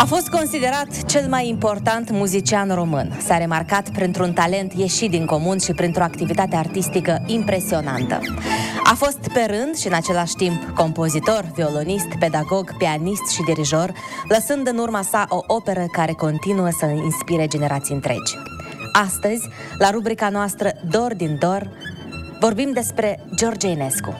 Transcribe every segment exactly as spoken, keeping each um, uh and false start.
A fost considerat cel mai important muzician român. S-a remarcat printr-un talent ieșit din comun și printr-o activitate artistică impresionantă. A fost pe rând și în același timp compozitor, violonist, pedagog, pianist și dirijor, lăsând în urma sa o operă care continuă să inspire generații întregi. Astăzi, la rubrica noastră Dor din Dor, vorbim despre George Enescu.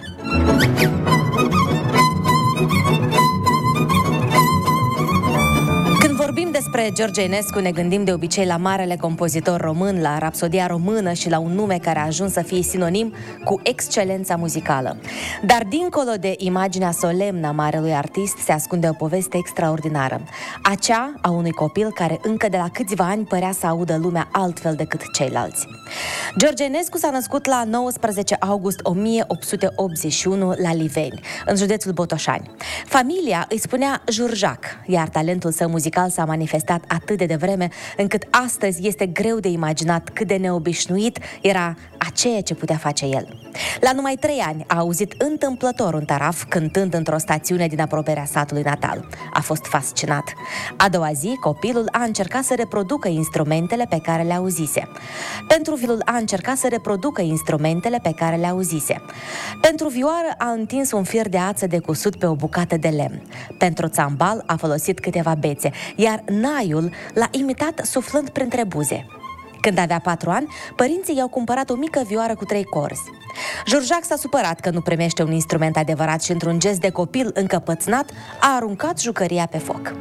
Vorbim despre George Enescu, ne gândim de obicei la marele compozitor român, la rapsodia română și la un nume care a ajuns să fie sinonim cu excelența muzicală. Dar dincolo de imaginea solemnă a marelui artist se ascunde o poveste extraordinară. Acea a unui copil care încă de la câțiva ani părea să audă lumea altfel decât ceilalți. George Enescu s-a născut la nouăsprezece august o mie opt sute optzeci și unu la Liveni, în județul Botoșani. Familia îi spunea Jurjac, iar talentul său muzical s-a manifestat atât de devreme, încât astăzi este greu de imaginat cât de neobișnuit era a ceea ce putea face el. La numai trei ani a auzit întâmplător un taraf cântând într-o stațiune din apropierea satului natal. A fost fascinat. A doua zi, copilul a încercat să reproducă instrumentele pe care le auzise. Pentru violul a încercat să reproducă instrumentele pe care le auzise. Pentru vioară a întins un fir de ață de cusut pe o bucată de lemn. Pentru țambal a folosit câteva bețe, iar naiul l-a imitat suflând printre buze. Când avea patru ani, părinții i-au cumpărat o mică vioară cu trei corzi. Jurjac s-a supărat că nu primește un instrument adevărat și, într-un gest de copil încăpățânat, a aruncat jucăria pe foc.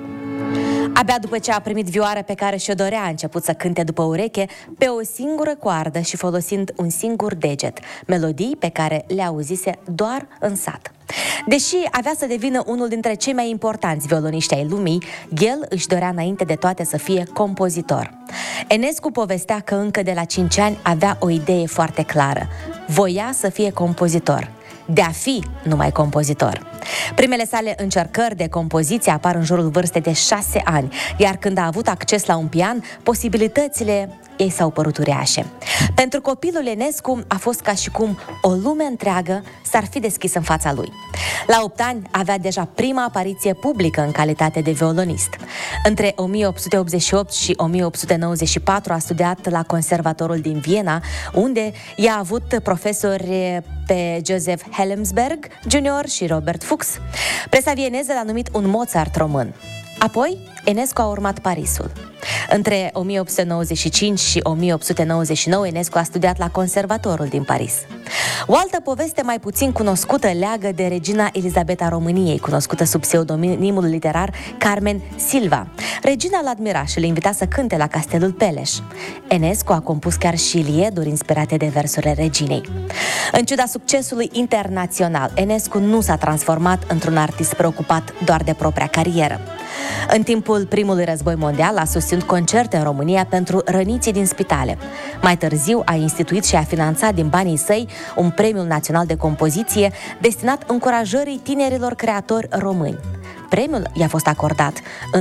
Abia după ce a primit vioara pe care și-o dorea, a început să cânte după ureche pe o singură coardă și folosind un singur deget, melodii pe care le auzise doar în sat. Deși avea să devină unul dintre cei mai importanți violoniști ai lumii, el își dorea înainte de toate să fie compozitor. Enescu povestea că încă de la cinci ani avea o idee foarte clară. Voia să fie compozitor. De a fi numai compozitor. Primele sale încercări de compoziție apar în jurul vârstei de șase ani, iar când a avut acces la un pian, posibilitățile ei s-au părut uriașe. Pentru copilul Enescu a fost ca și cum o lume întreagă s-ar fi deschis în fața lui. La opt ani avea deja prima apariție publică în calitate de violonist. Între o mie opt sute optzeci și opt și o mie opt sute nouăzeci și patru a studiat la Conservatorul din Viena, unde i-a avut profesori pe Joseph Helmsberg junior și Robert Fuchs. Presa vieneză l-a numit un Mozart român. Apoi, Enescu a urmat Parisul. Între o mie opt sute nouăzeci și cinci și o mie opt sute nouăzeci și nouă, Enescu a studiat la Conservatorul din Paris. O altă poveste mai puțin cunoscută leagă de regina Elisabeta României, cunoscută sub pseudonimul literar Carmen Silva. Regina l-admira și l-a invitat să cânte la Castelul Peleș. Enescu a compus chiar și lieduri inspirate de versurile reginei. În ciuda succesului internațional, Enescu nu s-a transformat într-un artist preocupat doar de propria carieră. În timpul primului război mondial a susținut concerte în România pentru răniții din spitale. Mai târziu a instituit și a finanțat din banii săi un premiu național de compoziție destinat încurajării tinerilor creatori români. Premiul i-a fost acordat în